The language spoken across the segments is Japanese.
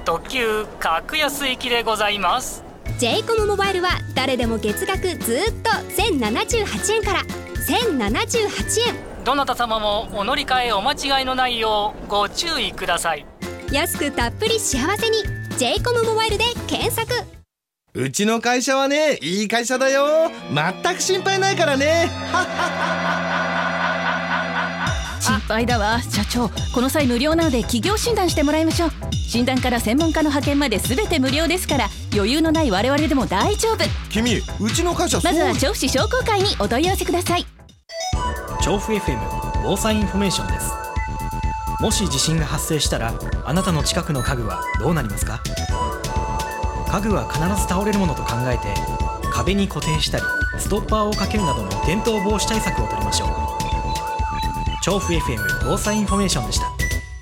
特急格安行きでございます。 j コムモバイルは誰でも月額ずっと1078円から1078円。 どなた様もお乗り換えお間違いのないようご注意ください。 安くたっぷり幸せに j コムモバイルで検索。 うちの会社はね、いい会社だよ。全く心配ないからね。 心配だわ社長。この際無料なので企業診断してもらいましょう。診断から専門家の派遣まで全て無料ですから、余裕のない我々でも大丈夫。 君、うちの会社まずは調布市商工会にお問い合わせください。 調布 FM 防災インフォメーションです。もし地震が発生したら、あなたの近くの家具はどうなりますか？家具は必ず倒れるものと考えて、壁に固定したりストッパーをかけるなどの転倒防止対策を取りましょう。調布 FM 防災インフォメーションでした。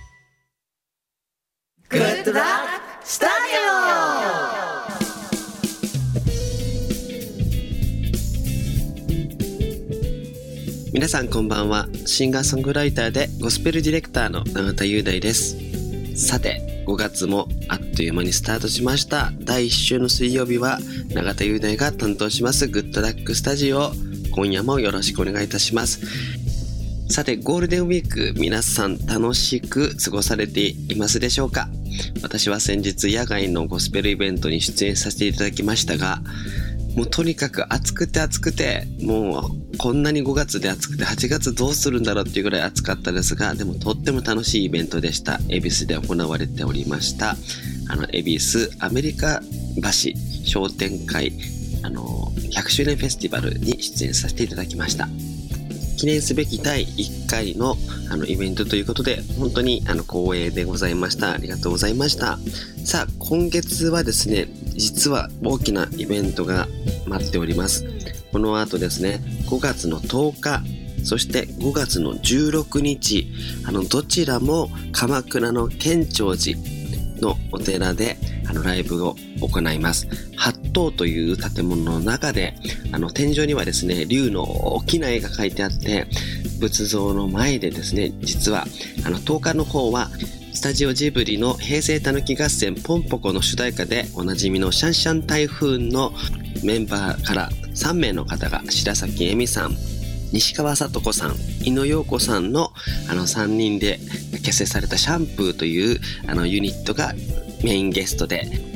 グッドラックスタジオ。皆さんこんばんは。シンガーソングライターでゴスペルディレクターの永田雄大です。さて、5月もあっという間にスタートしました。第1週の水曜日は永田雄大が担当しますグッドラックスタジオ。今夜もよろしくお願いいたします。さて、ゴールデンウィーク皆さん楽しく過ごされていますでしょうか？私は先日野外のゴスペルイベントに出演させていただきましたが、もうとにかく暑くて、もうこんなに5月で暑くて8月どうするんだろうっていうぐらい暑かったですが、でもとっても楽しいイベントでした。恵比寿で行われておりました恵比寿アメリカ橋商店会100周年フェスティバルに出演させていただきました。記念すべき第1回のイベントということで、本当に光栄でございました。ありがとうございました。さあ、今月はですね、実は大きなイベントが待っております。この後ですね、5月の10日、そして5月の16日、どちらも鎌倉の建長寺のお寺でライブを行います。八塔という建物の中で天井にはですね、竜の大きな絵が描いてあって、仏像の前でですね、実は10日の方はスタジオジブリの平成たぬき合戦ポンポコの主題歌でおなじみのシャンシャン台風のメンバーから3名の方が、白崎恵美さん、西川聡子さん、井野陽子さんの3人で結成されたシャンプーというユニットがメインゲストで